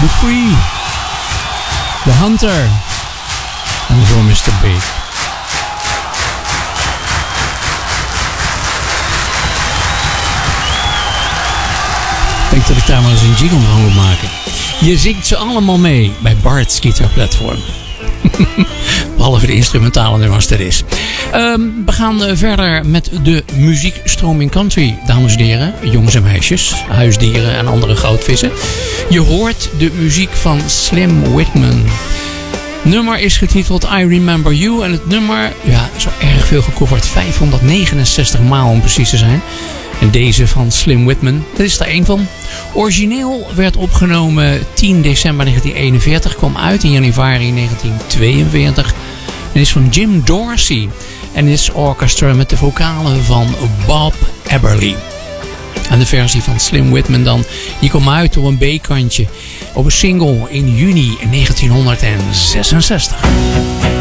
Dupree, The Hunter en voor Mr. Big. Ik denk dat ik daar maar eens een jingle van moet maken. Je zingt ze allemaal mee bij Bart's Guitar Platform. Behalve de instrumentale nummers er is. We gaan verder met de muziekstroming country, dames en heren, jongens en meisjes, huisdieren en andere goudvissen. Je hoort de muziek van Slim Whitman. Nummer is getiteld I Remember You en het nummer is al erg veel gecoverd, 569 maal om precies te zijn. En deze van Slim Whitman, dat is er één van. Origineel werd opgenomen 10 december 1941, kwam uit in januari 1942. En is van Jim Dorsey en is orchestra met de vocalen van Bob Eberly. En de versie van Slim Whitman dan, die kwam uit op een B-kantje op een single in juni 1966.